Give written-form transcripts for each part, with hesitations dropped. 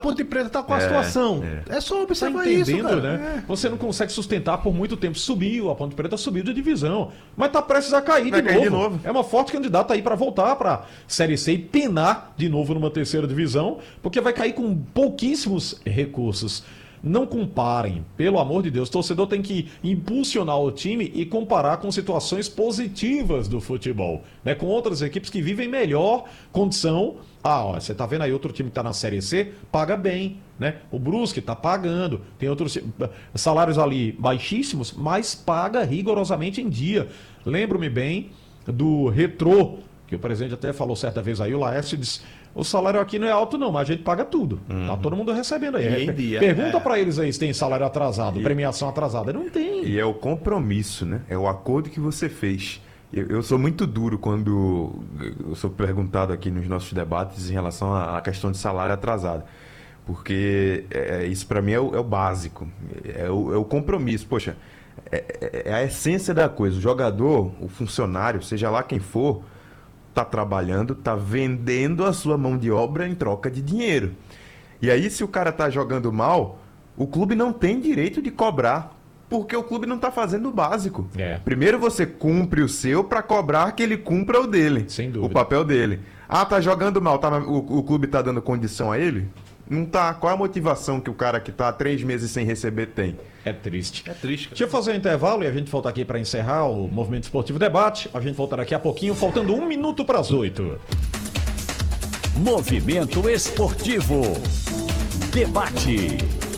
Ponte Preta tá com a situação. É só observar isso, cara. Né? Você não consegue sustentar por muito tempo. A Ponte Preta subiu de divisão, mas tá prestes a cair de novo. É uma forte candidata aí para voltar para Série C e penar de novo numa terceira divisão, porque vai cair com pouquíssimos recursos. Não comparem, pelo amor de Deus. O torcedor tem que impulsionar o time e comparar com situações positivas do futebol, né? Com outras equipes que vivem melhor condição. Você tá vendo aí outro time que tá na Série C, paga bem, né? O Brusque tá pagando, tem outros salários ali baixíssimos, mas paga rigorosamente em dia. Lembro-me bem do Retrô, que o presidente até falou certa vez aí, o Laércio disse: o salário aqui não é alto não, mas a gente paga tudo. Tá todo mundo recebendo aí. Pergunta pra eles aí se tem salário atrasado, premiação atrasada. Não tem. E é o compromisso, né? É o acordo que você fez. Eu sou muito duro quando eu sou perguntado aqui nos nossos debates em relação à questão de salário atrasado. Porque isso para mim é o básico. É o compromisso. Poxa, é a essência da coisa. O jogador, o funcionário, seja lá quem for, está trabalhando, está vendendo a sua mão de obra em troca de dinheiro. E aí, se o cara está jogando mal, o clube não tem direito de cobrar, porque o clube não está fazendo o básico. Primeiro você cumpre o seu para cobrar que ele cumpra o dele. Sem dúvida. O papel dele. Tá jogando mal, o clube está dando condição a ele? Não tá. Qual é a motivação que o cara que está há 3 meses sem receber tem? É triste. Deixa eu fazer um intervalo e a gente volta aqui para encerrar o Movimento Esportivo Debate. A gente volta daqui a pouquinho, faltando 1 minuto para as 8. Movimento Esportivo Debate.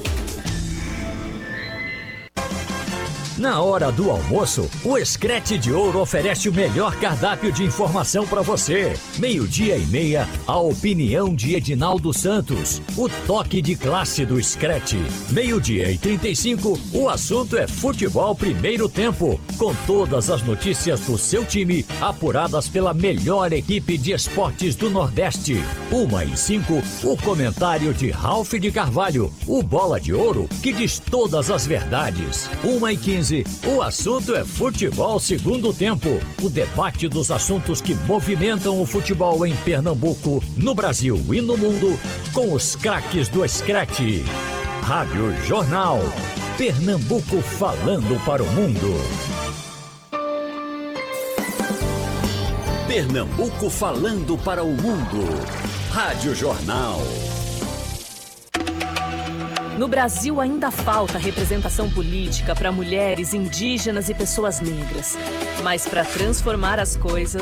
Na hora do almoço, o Screte de Ouro oferece o melhor cardápio de informação para você. 12:30, a opinião de Edinaldo Santos. O toque de classe do Screte. 12:35, o assunto é futebol primeiro tempo. Com todas as notícias do seu time, apuradas pela melhor equipe de esportes do Nordeste. 1:05, o comentário de Ralf de Carvalho. O Bola de Ouro, que diz todas as verdades. 1:15, o assunto é futebol segundo tempo. O debate dos assuntos que movimentam o futebol em Pernambuco, no Brasil e no mundo, com os craques do Screte. Rádio Jornal. Pernambuco falando para o mundo. Pernambuco falando para o mundo. Rádio Jornal. No Brasil ainda falta representação política para mulheres, indígenas e pessoas negras. Mas para transformar as coisas,